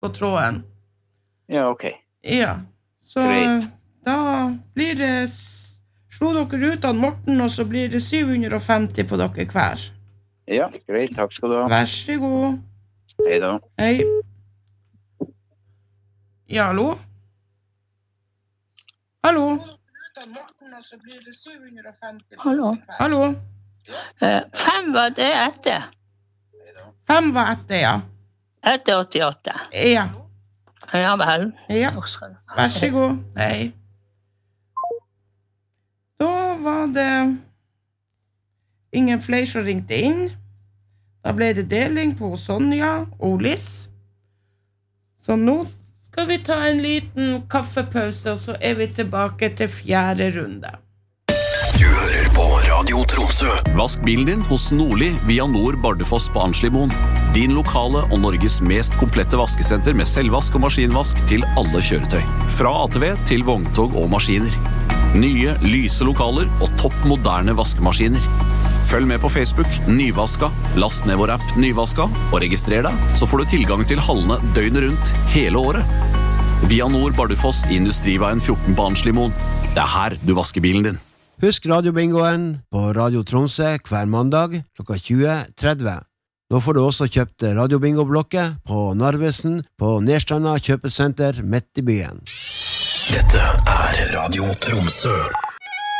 på tråden. Ja, ok. Ja, så Greit. da blir det, slå dere ut av Morten, og så blir det 750 på dere hver. Ja, greit. Takk skal du ha. Vær så god. Hei da. Hei. Ja, hallo? Hallo? Hallo. Hallo? 5 var det etter. 5 var etter, ja. Etter 88. Ja. Ja vel. Ja. Takk skal du ha. Vær så god. Hei. Da var det ingen flere som ringte inn. Da ble det deling på Sonja og Liss. Så nå skal vi ta en liten kaffepause, og så er vi tilbake til 4. runde. Du hører på Radio Tromsø. Vask bilen din hos Nordli via Nord Bardufoss på Arnslimoen. Din lokale og Norges mest komplette vaskesenter med selvvask og maskinvask til alle kjøretøy. Fra ATV til vogntog og maskiner. Nye, lyse lokaler og topp moderne vaskemaskiner. Følg med på Facebook, Nyvaska, last ned vår app Nyvaska, og registrer deg, så får du tilgang til hallene døgnet rundt hele året. Via Nord Bardufoss i Industriveien 14 på Arnslimoen. Det er her du vasker bilen din. Husk radiobingoen på Radio Tromsø hver mandag klokka 20.30. Nå får du også kjøpt radiobingoblokket på Narvesen på Nerstranda kjøpesenter midt i byen. Dette er Radio Tromsø.